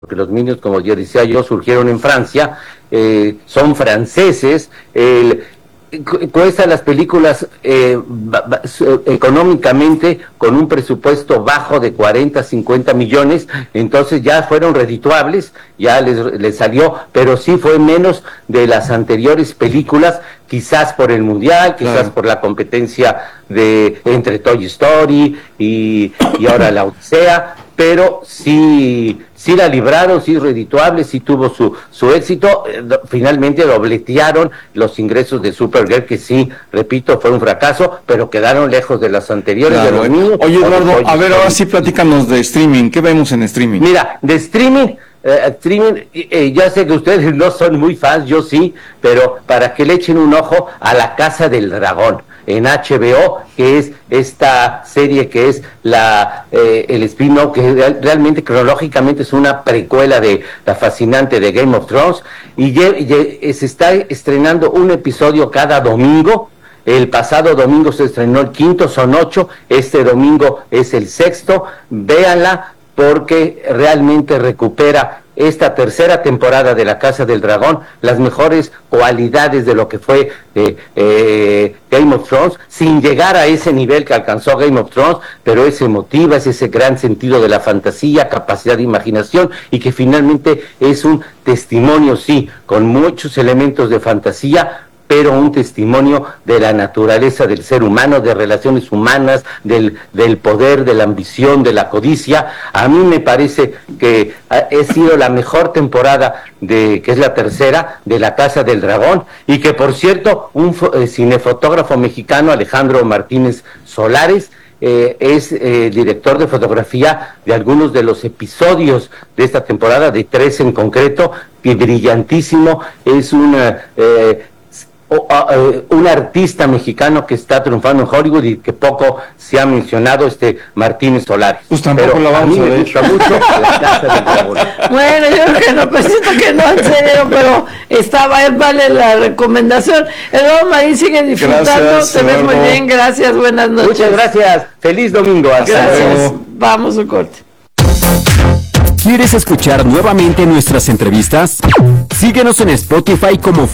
porque los Minions, como yo decía yo, surgieron en Francia, son franceses. Cuestan las películas económicamente con un presupuesto bajo de 40, 50 millones, entonces ya fueron redituables, ya les salió, pero sí fue menos de las anteriores películas, quizás por el Mundial, quizás por la competencia entre Toy Story y ahora la Odisea, pero sí la libraron, sí redituable, sí tuvo su éxito. Finalmente dobletearon los ingresos de Supergirl, que sí, repito, fue un fracaso, pero quedaron lejos de las anteriores. Claro, de los niños. Oye, Eduardo, a ver, ahora sí platícanos de streaming. ¿Qué vemos en streaming? Mira, de streaming, ya sé que ustedes no son muy fans, yo sí, pero para que le echen un ojo a La Casa del Dragón en HBO, que es esta serie que es el spin-off, que realmente cronológicamente es una precuela de la fascinante de Game of Thrones, y se está estrenando un episodio cada domingo. El pasado domingo se estrenó el quinto, son 8, este domingo es el sexto. Véanla, porque realmente recupera esta tercera temporada de La Casa del Dragón, las mejores cualidades de lo que fue Game of Thrones, sin llegar a ese nivel que alcanzó Game of Thrones, pero es emotiva, es ese gran sentido de la fantasía, capacidad de imaginación, y que finalmente es un testimonio, sí, con muchos elementos de fantasía, pero un testimonio de la naturaleza del ser humano, de relaciones humanas, del poder, de la ambición, de la codicia. A mí me parece que ha sido la mejor temporada, que es la tercera, de La Casa del Dragón, y que, por cierto, un cinefotógrafo mexicano, Alejandro Martínez Solares, es director de fotografía de algunos de los episodios de esta temporada, de 3 en concreto, y brillantísimo. Es un artista mexicano que está triunfando en Hollywood y que poco se ha mencionado, Martínez Solares. Pues tampoco lo vamos a ver. Me gusta mucho La Casa del Dragón. Bueno, yo creo que no, pues siento que no, en serio, pero vale la recomendación. Eduardo Marín, sigue disfrutando, gracias, te ves muy bien, gracias, buenas noches. Muchas gracias, feliz domingo. Hasta Gracias, luego. vamos a un corte. ¿Quieres escuchar nuevamente nuestras entrevistas? Síguenos en Spotify como